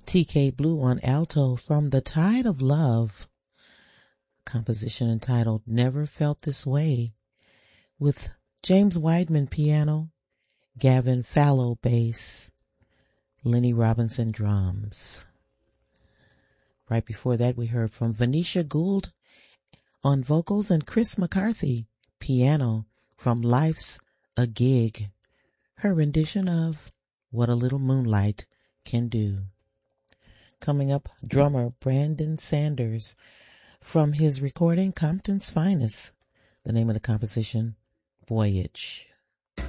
TK Blue on alto from The Tide of Love, composition entitled Never Felt This Way, with James Weidman piano, Gavin Fallow bass, Lenny Robinson drums. Right before that, we heard from Venetia Gould on vocals and Chris McCarthy piano from Life's a Gig, her rendition of What a Little Moonlight Can Do. Coming up, drummer Brandon Sanders from his recording Compton's Finest. The name of the composition, Voyage.